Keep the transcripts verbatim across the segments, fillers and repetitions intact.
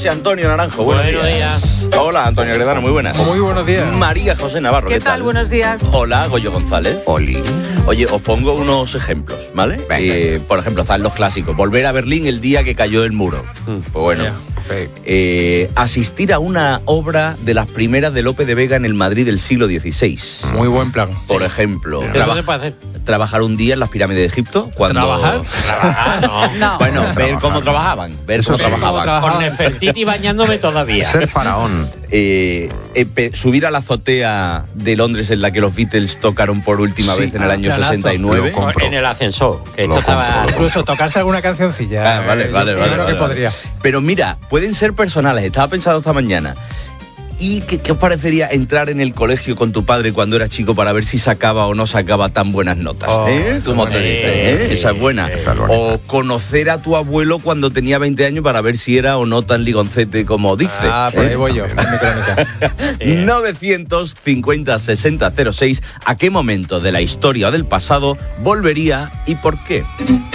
José Antonio Naranjo, buenos, buenos días. días. Hola, Antonio Gredano, muy buenas. Muy buenos días. María José Navarro, ¿qué, ¿Qué tal? Buenos días. Hola, Goyo González. Oli. Oye, os pongo unos ejemplos, ¿vale? Eh, por ejemplo, están los clásicos. Volver a Berlín el día que cayó el muro. Mm. Pues bueno. Yeah. Eh, asistir a una obra de las primeras de Lope de Vega en el Madrid del siglo dieciséis. Muy buen plan. Por ejemplo, traba- trabajar un día en las pirámides de Egipto. Cuando... ¿Trabajar? Trabajar, no. no. Bueno, ver trabajar. cómo trabajaban. Ver cómo trabajaban. trabajaban. Con Nefertiti bañándome todavía. Ser faraón. Eh, eh, pe- subir a la azotea de Londres en la que los Beatles tocaron por última Sí, vez en el año planazo. sesenta y nueve. En el ascensor. Que Lo esto estaba... Incluso tocarse alguna cancioncilla. Ah, vale, eh, vale, yo vale. creo vale, que vale. podría. Pero mira, pueden ser personales. Estaba pensando esta mañana. ¿Y qué, qué os parecería entrar en el colegio con tu padre cuando eras chico para ver si sacaba o no sacaba tan buenas notas? Oh, ¿Eh? ¿Cómo te bonito. dice? ¿Eh? Esa es buena. Esa es bonita. O conocer a tu abuelo cuando tenía veinte años para ver si era o no tan ligoncete como dice. Ah, por ahí ¿Eh? voy yo. Mi crónica. novecientos cincuenta sesenta cero seis. ¿A qué momento de la historia o del pasado volvería y por qué?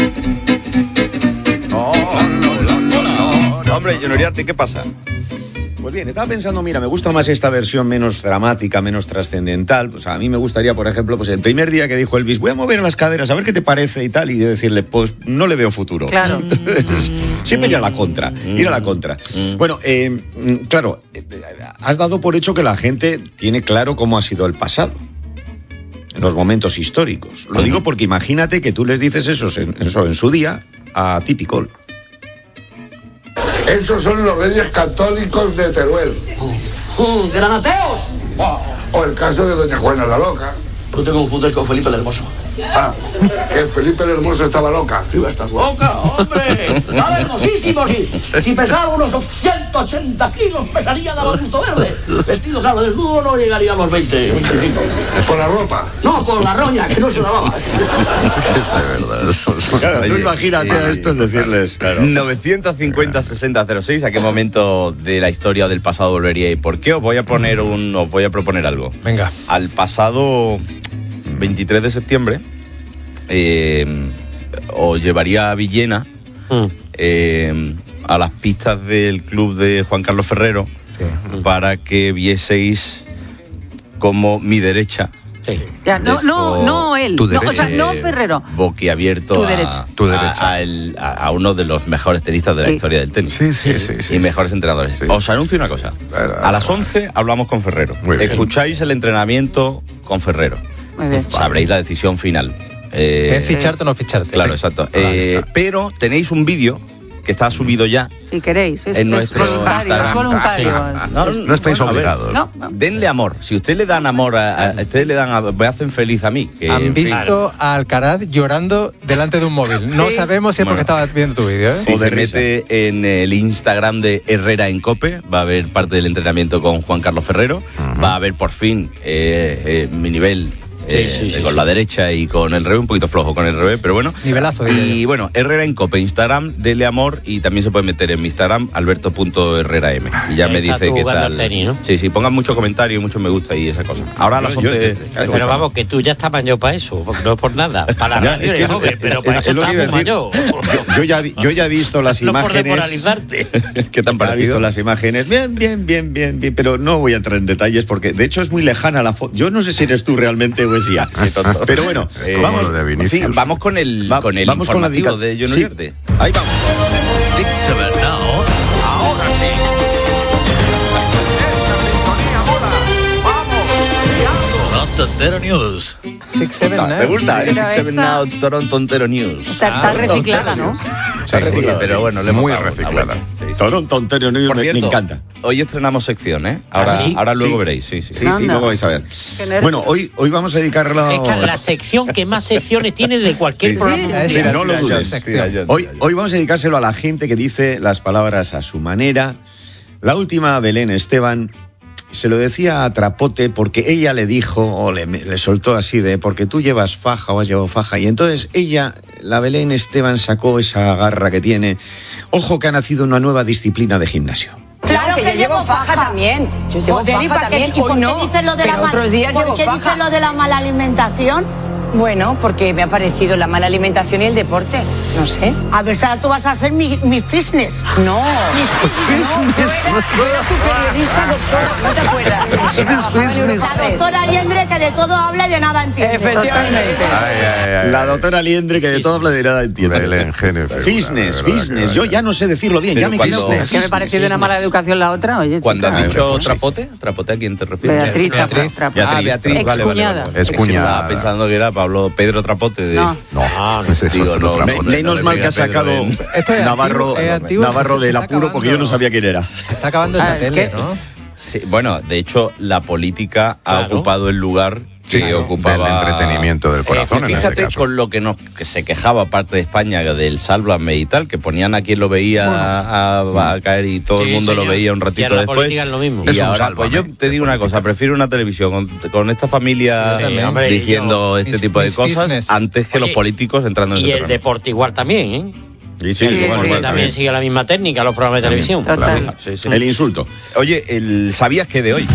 Oh, hombre, Jonoriarte, ¿qué pasa? Pues bien, estaba pensando, mira, me gusta más esta versión menos dramática, menos trascendental. Pues a mí me gustaría, por ejemplo, pues el primer día que dijo Elvis, voy a mover las caderas, a ver qué te parece y tal, y yo decirle, pues no le veo futuro. Claro. Siempre ir a la contra, ir a la contra. Bueno, eh, claro, has dado por hecho que la gente tiene claro cómo ha sido el pasado, en los momentos históricos. Lo digo porque imagínate que tú les dices eso en, eso en su día a Tipicol. Esos son los reyes católicos de Teruel. Mm, ¡Granateos! O el caso de doña Juana la Loca. No te confundes con Felipe el Hermoso. Ah, que Felipe el Hermoso estaba loca. Iba a estar loca, hombre. Estaba hermosísimo. Si, si pesaba unos ciento ochenta kilos, pesaría de adusto verde. Vestido, claro, desnudo no llegaría a los veinte, veinticinco. Con la ropa. No, con la roña, que no se lavaba. Claro, tú Oye, imagínate eh, a estos decirles, claro. novecientos cincuenta sesenta cero seis. ¿A qué momento de la historia o del pasado volvería y por qué? Os voy a poner un, os voy a proponer algo. Venga. Al pasado veintitrés de septiembre eh, os llevaría a Villena Mm. eh, a las pistas del club de Juan Carlos Ferrero Sí. para que vieseis como mi derecha Sí. Ya, no, no, dejó, no él. tu No, o sea, derecha. no Ferrero. boquiabierto Tu a, derecha. Tu a- derecha. a el- a- a uno de los mejores tenistas de la Sí. historia del tenis. Sí, sí, sí. sí. Y mejores entrenadores. Sí. Os anuncio una cosa. Claro. A las once hablamos con Ferrero. Muy bien. Escucháis el entrenamiento con Ferrero. Muy bien. Sabréis la decisión final. Eh, ¿Es ficharte o no ficharte? Claro, Sí. exacto. Vale, Eh, está. pero tenéis un vídeo que está subido ya. Si queréis. Es, En es nuestro voluntario. Instagram. Es voluntario. Ah, No, No estáis bueno, a ver, obligados. No, no. Denle amor. Si ustedes le dan amor a, a ustedes le dan a- me hacen feliz a mí. Que, Han en fin, visto a Alcaraz llorando delante de un móvil. No Sí. sabemos si es porque Bueno. estabas viendo tu vídeo, ¿eh? Si O de se risa. mete en el Instagram de Herrera en Cope, va a ver parte del entrenamiento con Juan Carlos Ferrero, va a ver por fin eh, eh, mi nivel eh, Sí, sí, sí, con sí. la derecha y con el revés, un poquito flojo con el revés, pero bueno. Nivelazo, diría Y yo. bueno, Herrera en Cope, Instagram, dele amor y también se puede meter en mi Instagram, alberto punto herrera m. Y ya Ahí me está dice tú qué jugando tal. al tenis, ¿no? Sí, sí, pongan muchos comentarios, mucho me gusta y esa cosa. Ahora a las Yo- yo- once. claro, Pero vamos, que tú ya estás mayor para eso, no es por nada. Para la Ya, radio es que eres es- joven, es- pero es- para es eso lo que estás iba muy a decir. mayor. Yo ya, vi- yo ya he visto las No por imágenes. desmoralizarte. ¿Qué tan He parecido? visto las imágenes. Bien, bien, bien, bien, bien. Pero no voy a entrar en detalles porque de hecho es muy lejana la foto. Yo no sé si eres tú realmente o es ya. Pero bueno, Eh, vamos. lo de Vinicius. Sí, vamos con el, va- con el vamos con la informativo dica- de John sí, Uriarte. ahí vamos. Six Seven Now. Ahora sí. Esta sintonía mola. Vamos. Toronto Ontero News. Six, seven, Ah, nine. me gusta, Pero Six Seven esta- Now, Toronto Ontero News. Está, está reciclada, ¿no? Está Sí, reciclada. pero bueno, le hemos Muy dado la reciclada. vuelta. Sí, sí. Toronto Ontario News Por me, me cierto, encanta. hoy estrenamos sección, ¿eh? Ahora, ¿Ah, sí? ahora luego Sí. veréis, sí, sí. Sí, sí, Anda. luego vais a ver. Qué nervios. Bueno, hoy, hoy vamos a dedicarla. Esta es la sección que más secciones tiene de cualquier Sí, programa. sí. mundial. Mira, no lo tira, dudes. John, tira, John, Hoy, tira, John. hoy vamos a dedicárselo a la gente que dice las palabras a su manera. La última, Belén Esteban, se lo decía a Trapote porque ella le dijo, o le, le soltó así de, porque tú llevas faja o has llevado faja. Y entonces ella, la Belén Esteban, sacó esa garra que tiene. Ojo que ha nacido una nueva disciplina de gimnasio. Claro que, yo llevo faja también. Yo llevo Joder, ¿y faja por qué- también. ¿y por Hoy qué no, dices lo de pero la mal- otros días ¿por llevo qué faja. dices lo de la mala alimentación? Bueno, porque me ha parecido la mala alimentación y el deporte. No sé. A ver, Sara, tú vas a ser mi, mi fitness. No. Mis fitness. Yo era tu periodista, doctora, ¿no te acuerdas? La doctora Liendre, que de todo habla y de nada entiende. Efectivamente. Ay, ay, ay. La doctora Liendre, que de todo habla de nada entiende. Belén Jennifer. Business, business. Yo ya no sé decirlo bien. Pero Ya me cuando- quedo. Es que me pareció de una mala educación la otra, oye, Cuando chica. has dicho trapote, ¿trapote a quién te refieres? Beatriz, Beatriz. Trapo- Ah, Beatriz, vale, vale, vale, Excuñada. vale. Es cuñada. Estaba pensando que era Pablo Pedro Trapote de... No. No, no sé, Digo, eso es no, otro no, trapo. no, Menos le mal que diga ha Pedro sacado en- Esto es Navarro, antiguo, es antiguo, Navarro se del está apuro porque yo no acabando. sabía quién era. Se está acabando esta Ah, es tele, que- ¿no? Sí, bueno, de hecho, la política ha Claro. ocupado el lugar que Sí, ocupaba... del entretenimiento del corazón, en Fíjate este caso. con lo que nos que se quejaba parte de España del Sálvame y tal, que ponían a quien lo veía a, a- a caer y todo Sí, el mundo lo señor. veía un Y ratito en la después. política es lo mismo. Y Es un ahora, Sálvame pues yo te digo una cosa, prefiero una televisión con, con esta familia Sí, hombre, diciendo yo- este Mis- tipo de mis cosas business. antes que Oye, los políticos entrando en Y ese el terreno. deporte igual también, ¿eh? Sí, sí, Sí, igual, sí, igual, También también. sigue la misma técnica los programas de televisión. Total. Sí, sí. El insulto. Oye, el, ¿sabías que de hoy?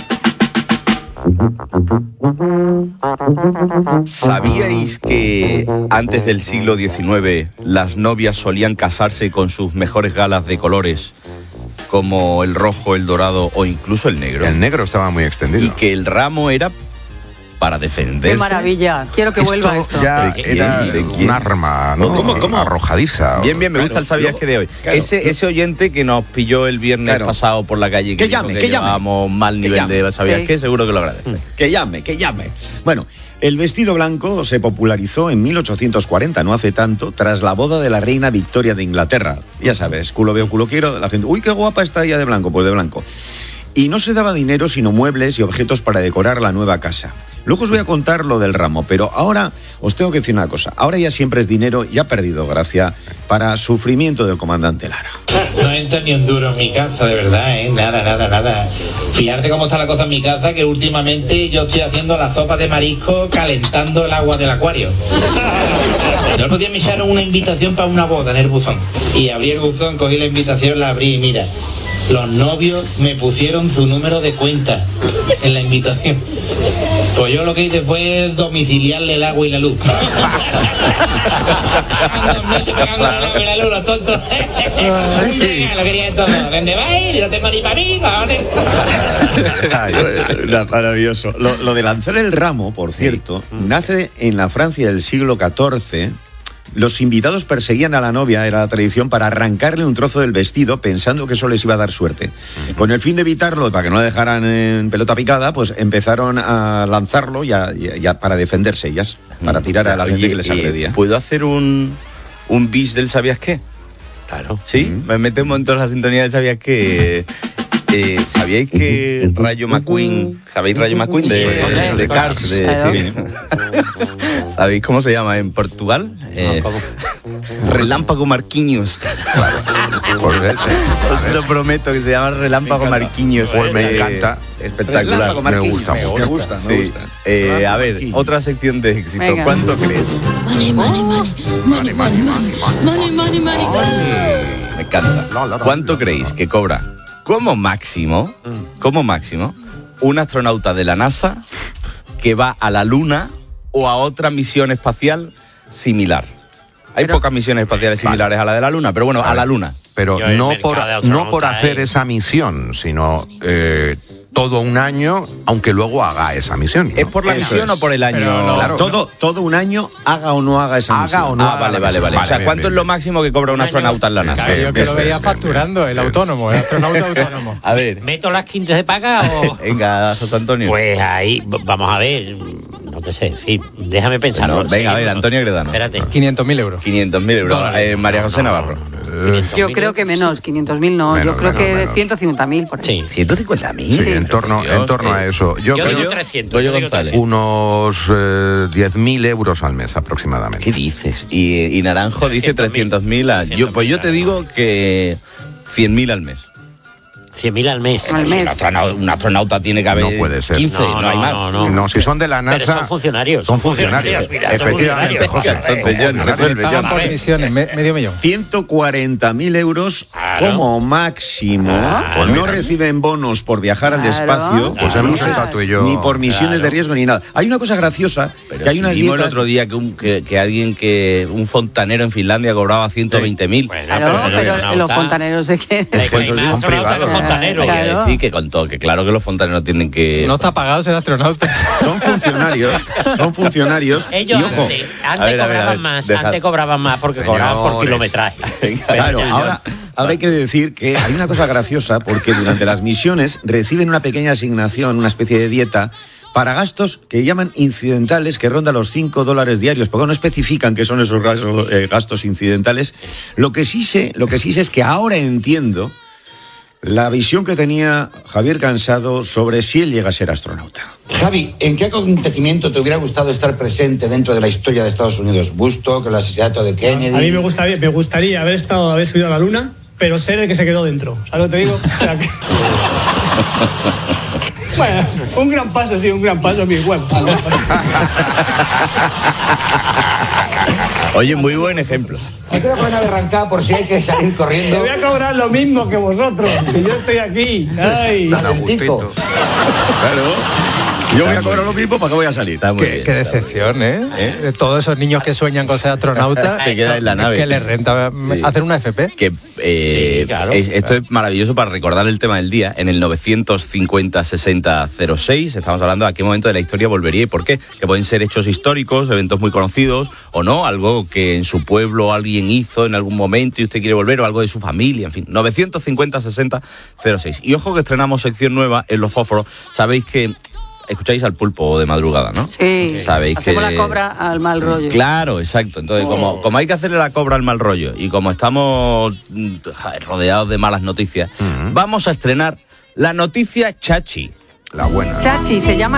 ¿Sabíais que antes del siglo diecinueve las novias solían casarse con sus mejores galas de colores, como el rojo, el dorado o incluso el negro? El negro estaba muy extendido. Y que el ramo era para defenderse. Qué maravilla. Quiero que vuelva esto. Ya ¿De quién? era ¿De quién? un arma, ¿no? ¿Cómo, cómo? Arrojadiza. Bien, bien, me gusta el sabías que de hoy. claro. ese, ese oyente que nos pilló el viernes Claro. pasado por la calle, que, Que dijo llame, que que llame. llevábamos mal Que nivel llame. de sabías Sí. que, seguro que lo agradece. Que llame, que llame. Bueno, el vestido blanco se popularizó en mil ochocientos cuarenta, no hace tanto, tras la boda de la reina Victoria de Inglaterra. Ya sabes, culo veo, culo quiero, la gente, uy, qué guapa está ella de blanco, pues de blanco. Y no se daba dinero, sino muebles y objetos para decorar la nueva casa. Luego os voy a contar lo del ramo, pero ahora os tengo que decir una cosa. Ahora ya siempre es dinero y ha perdido gracia para sufrimiento del comandante Lara. No entra ni un duro en mi casa, de verdad, ¿eh? Nada, nada, nada. Fíjate cómo está la cosa en mi casa, que últimamente yo estoy haciendo la sopa de marisco calentando el agua del acuario. El otro día me echaron una invitación para una boda en el buzón. Y abrí el buzón, cogí la invitación, la abrí y mira, los novios me pusieron su número de cuenta en la invitación. Pues yo lo que hice fue domiciliarle el agua y la luz. La luz, los tontos. Lo quería todo. ¿Dónde vais? No tengo ni para mí, cojones. Ay, era maravilloso. Lo, lo de lanzar el ramo, por cierto, nace en la Francia del siglo catorce. Los invitados perseguían a la novia, era la tradición, para arrancarle un trozo del vestido pensando que eso les iba a dar suerte. Con el fin de evitarlo, para que no la dejaran en pelota picada, pues empezaron a lanzarlo ya, ya, ya para defenderse, ya para tirar a la gente Oye, que les eh, agredía. ¿puedo hacer un, un bis del sabías qué? Claro. ¿Sí? Me metemos en todas las sintonías del sabías qué. Eh, ¿Sabíais que Rayo McQueen, ¿sabéis Rayo McQueen de, Sí, de, de Cars? De, Claro. sí. ¿Sabéis cómo se llama en Portugal? Eh, ¿cómo? Relámpago Marquinhos. Pues, eh, Os lo prometo que se llama Relámpago Me encanta. Marquinhos. Pues me Eh, encanta. Espectacular. Relámpago Me Marquinhos. gusta, me me gusta, me Sí. gusta. Eh, Relámpago a ver, Marquinhos. otra sección de éxito. Venga. ¿Cuánto crees? Money, money, money. Money, money, money. Money, money, money. Me encanta. ¿Cuánto creéis que cobra como máximo, como máximo, un astronauta de la NASA que va a la Luna o a otra misión espacial similar? Hay Pero- pocas misiones espaciales similares a la de la Luna, pero bueno, a la Luna. Pero Yo el no mercado por, de astronauta, no por hacer ¿eh? esa misión, sino eh, todo un año, aunque luego haga esa misión, ¿no? ¿Es por la Eso misión es. o por el año? Pero no, Claro. Todo, todo un año, haga o no haga esa Haga misión. o no Ah, haga vale, la vale, misión. vale. O sea, bien, ¿cuánto bien, es lo bien. máximo que cobra un Un año. astronauta en la NASA? Claro, yo que bien, lo bien, veía bien, facturando, el autónomo, el astronauta autónomo. A ver, ¿Meto las quintas de paga o...? venga, José Antonio. Pues ahí, v- vamos a ver, no te sé, en fin, déjame pensar. No, ¿no? venga, a Sí, ver, no. Antonio Gredano. Espérate. quinientos mil euros. quinientos mil euros. Dólares. Eh, María José Navarro. Yo creo que menos, quinientos mil no. Menos, Yo creo menos, que menos. ciento cincuenta mil por ahí. Sí. ¿ciento cincuenta mil? Sí, en torno, en torno a eso. Yo, Yo creo digo trescientos. Goyo yo digo González. unos eh, diez mil euros al mes aproximadamente. ¿Qué dices? Y, y Naranjo dice trescientos mil. Yo, pues yo te digo que cien mil al mes. cien mil al mes. Al Si mes. un, astronauta, un astronauta tiene que haber No puede ser. quince, no, No, hay no, más. no, no. No, si son de la NASA... Pero son funcionarios. Son funcionarios. mira, son Efectivamente, funcionarios. José. Entonces, John, resuelve, Pagan John. por misiones, me- medio millón. ciento cuarenta mil euros Claro. como máximo. Claro. No reciben bonos por viajar al Claro. espacio, Pues hemos estado tú y yo... ni por misiones Claro. de riesgo ni nada. Hay una cosa graciosa, Pero que hay si unas vimos el dietas... otro día que, un, que, que alguien que un fontanero en Finlandia cobraba ciento veinte mil. Bueno, Claro, pero el pero astronauta- los fontaneros sé que... Hay Pues más son astronautas que privados. fontaneros. Hay que Claro. decir que con todo, que claro que los fontaneros tienen que... No está pagado ser astronauta. Son funcionarios, son funcionarios. Ellos y ojo, antes, antes A ver, a ver, a cobraban ver, más, dejad. antes cobraban más porque cobraban por Señores. kilometraje. claro, Pero- ahora, ahora hay que decir que hay una cosa graciosa porque durante las misiones reciben una pequeña asignación, una especie de dieta, para gastos que llaman incidentales, que rondan los cinco dólares diarios, porque no especifican qué son esos gastos, eh, gastos incidentales. Lo que sí sé, lo que sí sé es que ahora entiendo la visión que tenía Javier Cansado sobre si él llega a ser astronauta. Javi, ¿en qué acontecimiento te hubiera gustado estar presente dentro de la historia de Estados Unidos? ¿Woodstock, el asesinato de Kennedy? A mí me gustaría, me gustaría haber estado, haber subido a la luna, pero ser el que se quedó dentro. ¿Sabes lo que te digo? O sea que... Bueno, un gran paso, sí, un gran paso, mi huevo. Oye, muy buen ejemplo. Me quedo con una berrancada por si hay que salir Te corriendo. voy a cobrar lo mismo que vosotros, que yo estoy aquí. Ay. Calentico. Claro. Yo voy a cobrar lo mismo, ¿para qué voy a salir? Está muy Qué, bien. qué decepción, ¿eh? De todos esos niños que sueñan con ser astronautas. Se queda en la nave. Que les renta Sí. hacer una F P. Que eh, Sí, claro. es- esto es maravilloso para recordar el tema del día. En el novecientos cincuenta sesenta cero seis estamos hablando de a qué momento de la historia volvería y por qué. Que pueden ser hechos históricos, eventos muy conocidos o no, algo que en su pueblo alguien hizo en algún momento y usted quiere volver, o algo de su familia, en fin. novecientos cincuenta sesenta cero seis. Y ojo que estrenamos sección nueva en Los Fósforos. Sabéis que escucháis al Pulpo de madrugada, ¿no? Sí, Sabéis hacemos que la cobra al mal rollo. Claro, exacto. Entonces, como, como hay que hacerle la cobra al mal rollo y como estamos mm, joder, rodeados de malas noticias, vamos a estrenar la noticia chachi. La buena. Chachi, se llama